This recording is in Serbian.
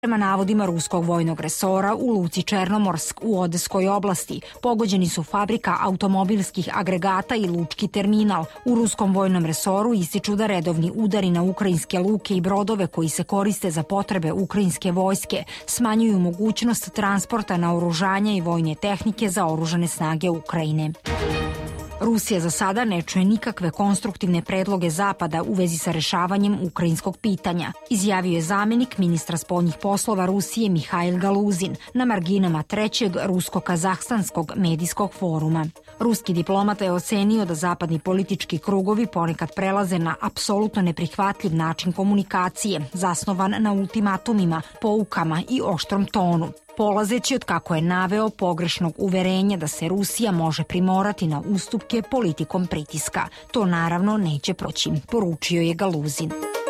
Prema navodima ruskog vojnog resora, u luci Černomorsk u Odeskoj oblasti pogođeni su fabrika automobilskih agregata i lučki terminal. U ruskom vojnom resoru ističu da redovni udari na ukrajinske luke i brodove koji se koriste za potrebe ukrajinske vojske smanjuju mogućnost transporta naoružanja i vojne tehnike za oružane snage Ukrajine. Rusija za sada ne čuje nikakve konstruktivne predloge Zapada u vezi sa rešavanjem ukrajinskog pitanja, izjavio je zamenik ministra spoljnih poslova Rusije Mihail Galuzin na marginama trećeg rusko-kazahstanskog medijskog foruma. Ruski diplomata je ocenio da zapadni politički krugovi ponekad prelaze na apsolutno neprihvatljiv način komunikacije, zasnovan na ultimatumima, poukama i oštrom tonu, polazeći od, kako je naveo, pogrešnog uverenja da se Rusija može primorati na ustupke politikom pritiska. To naravno neće proći, poručio je Galuzin.